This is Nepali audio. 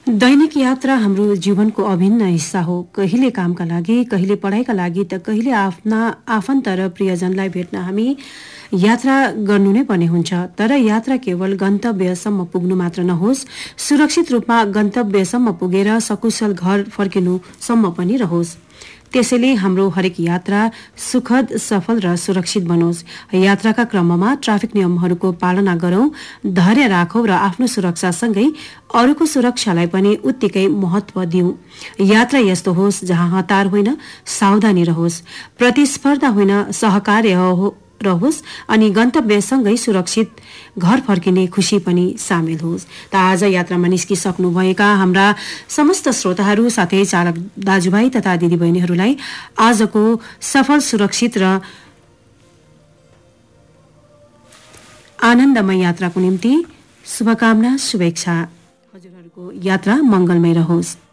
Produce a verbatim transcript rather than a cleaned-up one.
दैनिक यात्रा हाम्रो जीवनको अभिन्न हिस्सा हो। कहिले कामका लागि, कहिले पढाइका लागि त कहिले आफ्ना आफन्त र प्रियजनलाई भेट्न हामी यात्रा गर्नु नै पर्ने हुन्छ। तर यात्रा केवल गन्तव्यसम्म पुग्नु मात्र नहोस्, सुरक्षित रूपमा गन्तव्यसम्म पुगेर सकुशल घर फर्किनुसम्म पनि रहोस्। त्यसैले हाम्रो हरेक यात्रा सुखद, सफल र सुरक्षित बनोस्। यात्राका क्रममा ट्राफिक नियमहरूको पालना गरौं, धैर्य राखौं र आफ्नो सुरक्षासँगै अरूको सुरक्षालाई पनि उत्तिकै महत्व दिउँ। यात्रा यस्तो होस् जहाँ हतार होइन, सावधानी रहोस्, प्रतिस्पर्धा होइन, सहकार्य हो रहोस् अनि गन्तव्यसँगै सुरक्षित घर फर्किने खुशी पनि सामेल होस्। त आज यात्रामा निस्किसक्नुभएका हाम्रा समस्त श्रोताहरू साथै चालक दाजुभाइ तथा दिदीबहिनीहरूलाई आजको सफल, सुरक्षित र आनन्दमय यात्राको निम्ति शुभकामना, शुभेच्छा। हजुरहरूको यात्रा मंगलमय रहोस्।